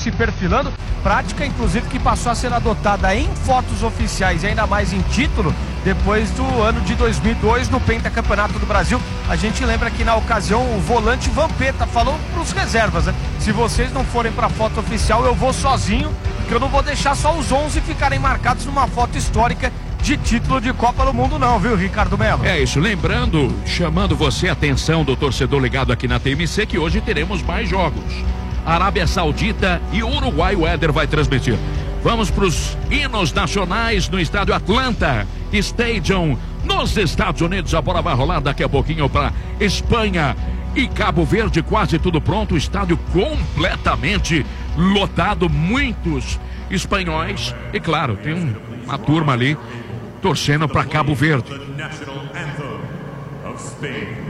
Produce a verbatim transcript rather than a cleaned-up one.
se perfilando, prática inclusive que passou a ser adotada em fotos oficiais e ainda mais em título depois do ano de dois mil e dois no Pentacampeonato do Brasil. A gente lembra que na ocasião o volante Vampeta falou para os reservas, né? Se vocês não forem para a foto oficial, eu vou sozinho, porque eu não vou deixar só os onze ficarem marcados numa foto histórica de título de Copa do Mundo não, viu, Ricardo Melo? É isso, lembrando, chamando você a atenção do torcedor ligado aqui na T M C, que hoje teremos mais jogos. Arábia Saudita e Uruguai, o Éder vai transmitir. Vamos para os hinos nacionais no estádio Atlanta Stadium, nos Estados Unidos. A bola vai rolar daqui a pouquinho para Espanha e Cabo Verde, quase tudo pronto. O estádio completamente lotado, muitos espanhóis e claro, tem um, uma turma ali torcendo para Cabo Verde.